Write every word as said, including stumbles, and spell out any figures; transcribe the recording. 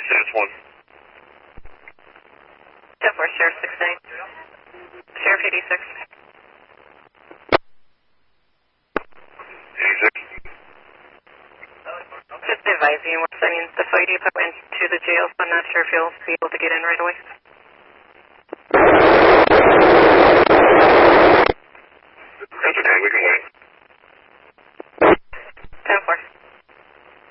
Status one. ten four, Sheriff six eight. Sheriff eighty-six. eighty-six. Just advising you, we're sending the fire department to the jail, so I'm not sure if you'll be able to get in right away.